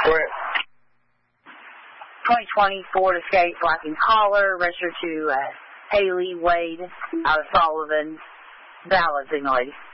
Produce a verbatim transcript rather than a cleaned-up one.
Go ahead. twenty twenty Ford Escape Black and Collar, registered to uh, Haley Wade out of Sullivan. Valid, signal lady.